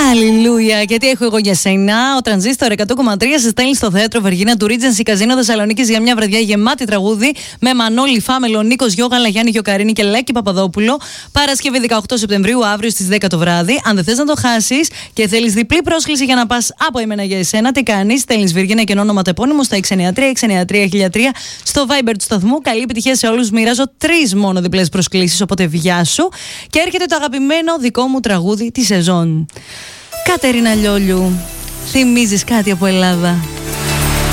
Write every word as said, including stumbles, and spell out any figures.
Αλληλούια, γιατί έχω εγώ για σένα. Ο Τρανζίστορ εκατό κόμμα τρία σε στέλνει στο θέατρο Βεργίνα του Regency Καζίνο Θεσσαλονίκης για μια βραδιά γεμάτη τραγούδι με Μανώλη Φάμελο, Νίκος Γιώγαλα, Γιάννη Γιοκαρίνη και Λέκη Παπαδόπουλο. Παρασκευή δεκαοκτώ Σεπτεμβρίου, αύριο στις δέκα το βράδυ. Αν δεν θες να το χάσεις και θέλεις διπλή πρόσκληση για να πας από εμένα για εσένα, τι κάνεις? Στέλνεις Βεργίνα και όνομα τεπώνυμο στα έξι εννιά τρία έξι εννιά τρία χίλια τρία στο Viber του σταθμού. Καλή επιτυχία σε όλους. Μοιράζω τρεις μόνο διπλές προσκλήσεις, οπότε βιά σου. Και έρχεται το αγαπημένο δικό μου τραγούδι τη σεζόν. Κατερίνα Λιόλιου, θυμίζεις κάτι από Ελλάδα?